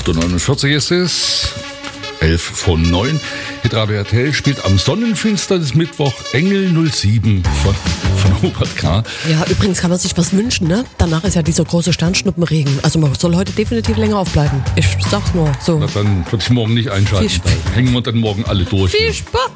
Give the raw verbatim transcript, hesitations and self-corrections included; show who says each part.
Speaker 1: acht Uhr neunundvierzig ist es. elf von neun. Hitradio R T L spielt am Sonnenfinsternis Mittwoch Engel null sieben von, von Hubert K.
Speaker 2: Ja, übrigens kann man sich was wünschen, ne? Danach ist ja dieser große Sternschnuppenregen. Also man soll heute definitiv länger aufbleiben. Ich sag's nur so.
Speaker 1: Na, dann würde ich morgen nicht einschalten.
Speaker 2: Viel Spaß.
Speaker 1: Da hängen wir dann morgen alle durch.
Speaker 2: Viel Spaß!